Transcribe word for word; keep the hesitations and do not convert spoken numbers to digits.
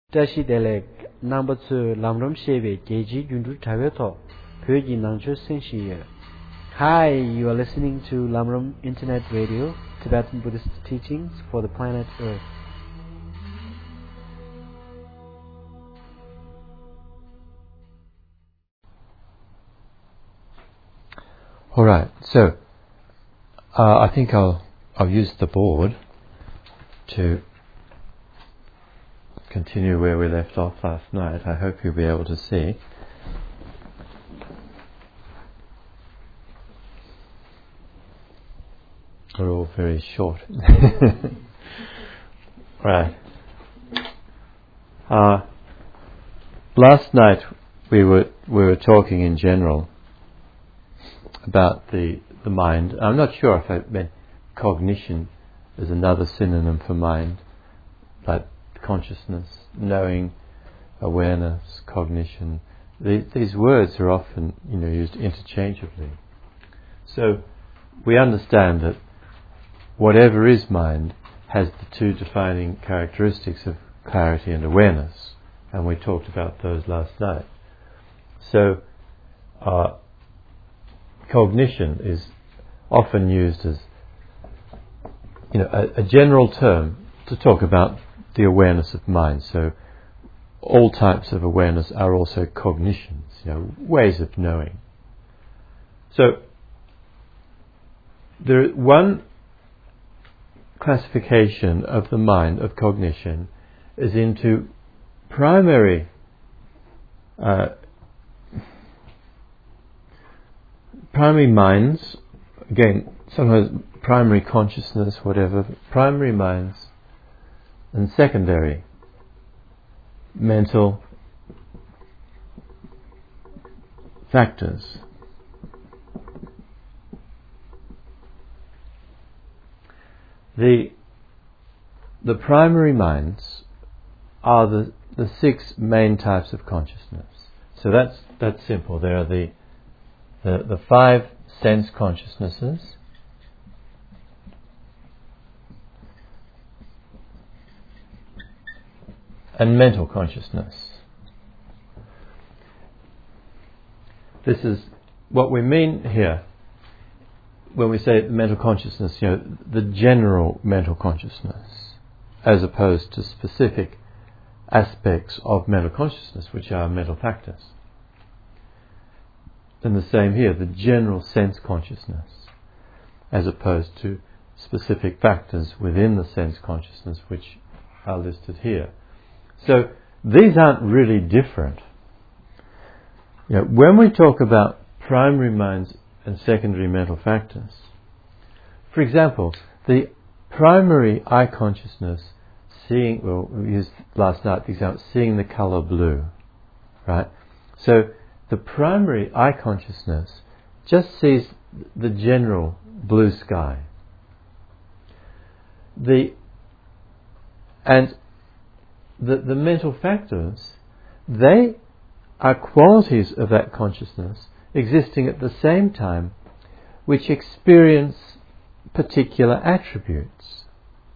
Tashi Delek number two Lamram Shebe Geji Yundu Taveto Pyoji Nangcho Senshiye. Hi, you are listening to Lamram Internet Radio, Tibetan Buddhist teachings for the planet Earth. All right, so uh, I think I'll I'll use the board to continue where we left off last night. I hope you'll be able to see. We're all very short. Right. Uh, last night we were we were talking in general about the the mind. I'm not sure if I meant cognition is another synonym for mind, but consciousness, knowing, awareness, cognition. These, these words are often, you know, used interchangeably. So we understand that whatever is mind has the two defining characteristics of clarity and awareness, and we talked about those last night. So uh, cognition is often used as, you know, a, a general term to talk about the awareness of mind. So all types of awareness are also cognitions, you know, ways of knowing. So there one classification of the mind, of cognition, is into primary uh, primary minds, again sometimes primary consciousness, whatever, primary minds, and secondary mental factors. The the primary minds are the, the six main types of consciousness. So that's that's simple. There are the the, the five sense consciousnesses, and mental consciousness. This is what we mean here when we say mental consciousness, you know, the general mental consciousness, as opposed to specific aspects of mental consciousness, which are mental factors. And the same here, the general sense consciousness, as opposed to specific factors within the sense consciousness, which are listed here. So these aren't really different. You know, when we talk about primary minds and secondary mental factors, for example, the primary eye consciousness, seeing, well, we used last night the example, seeing the colour blue, right? So the primary eye consciousness just sees the general blue sky. The and The, the mental factors, they are qualities of that consciousness existing at the same time which experience particular attributes.